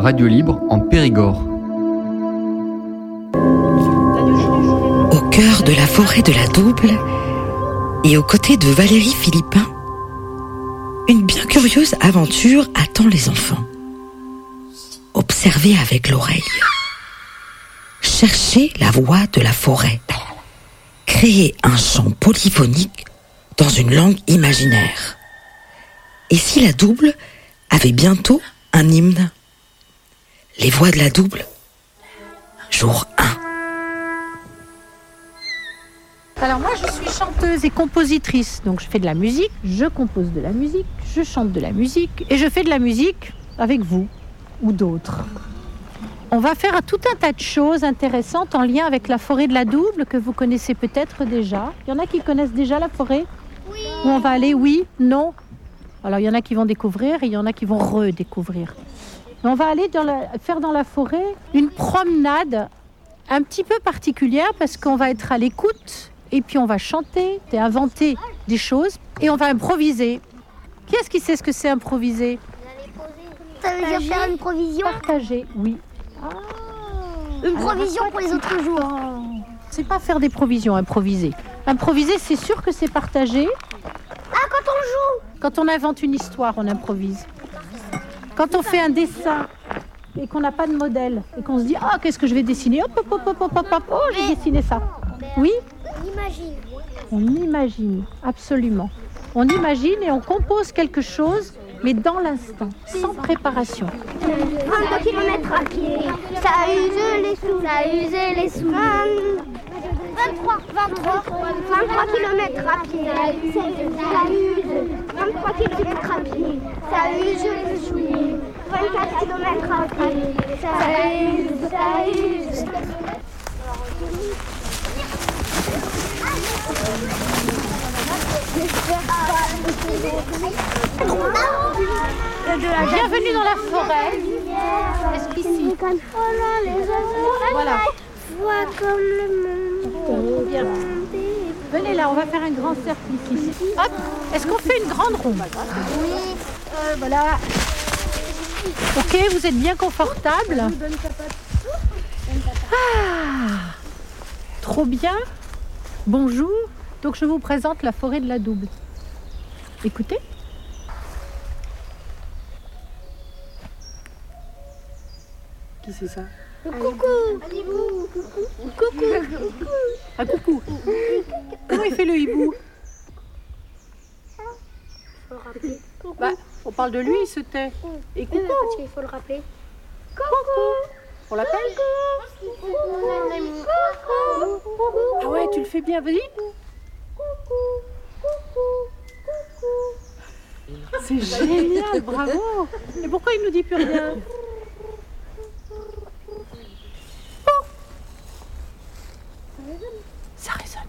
Radio Libre en Périgord. Au cœur de la forêt de la Double et aux côtés de Valérie Philippin, une bien curieuse aventure attend les enfants. Observez avec l'oreille. Cherchez la voix de la forêt. Créez un chant polyphonique dans une langue imaginaire. Et si la Double avait bientôt un hymne? Les voix de la Double, jour 1. Alors moi je suis chanteuse et compositrice, donc je fais de la musique, je compose de la musique, je chante de la musique et je fais de la musique avec vous ou d'autres. On va faire tout un tas de choses intéressantes en lien avec la forêt de la Double que vous connaissez peut-être déjà. Il y en a qui connaissent déjà la forêt? Oui. Où on va aller? Oui? Non? Alors il y en a qui vont découvrir et il y en a qui vont redécouvrir. Mais on va aller faire dans la forêt une promenade un petit peu particulière parce qu'on va être à l'écoute et puis on va chanter et inventer des choses et on va improviser. Qui est-ce qui sait ce que c'est improviser? Ça veut dire faire une provision? Partager, oui. Une provision pour les autres jours. C'est pas faire des provisions, improviser. Improviser, c'est sûr que c'est partager. Ah, quand on joue! Quand on invente une histoire, on improvise. Quand on fait un dessin et qu'on n'a pas de modèle et qu'on se dit « Ah, qu'est-ce que je vais dessiner ?» Hop, hop, hop, hop, hop, hop, hop, oh, j'ai dessiné ça. Oui? On imagine. On imagine, absolument. On imagine et on compose quelque chose, mais dans l'instant, sans préparation. 23 km à pied, ça use les sous, ça use les sous. 23 km à pied, ça use 23 km à pied, ça use les sous. 24 km à pied, ça use. Bienvenue dans la forêt. Est-ce qu'ici? Voilà. Comme le monde. Bien. Venez là, on va faire un grand cercle ici. Hop. Est-ce qu'on fait une grande ronde? Oui. Voilà. Ok, vous êtes bien confortable? Ah, trop bien. Bonjour. Donc je vous présente la forêt de la Double. Écoutez. Qui c'est ça? Coucou. Coucou. Un coucou. Comment il fait le hibou? Faut le rappeler. Bah, on parle de lui, il se tait. Et coucou. Parce qu'il faut le rappeler. On l'appelle? Ah ouais, tu le fais bien, vas-y. C'est génial, bravo. Et pourquoi il nous dit plus rien? Ça résonne.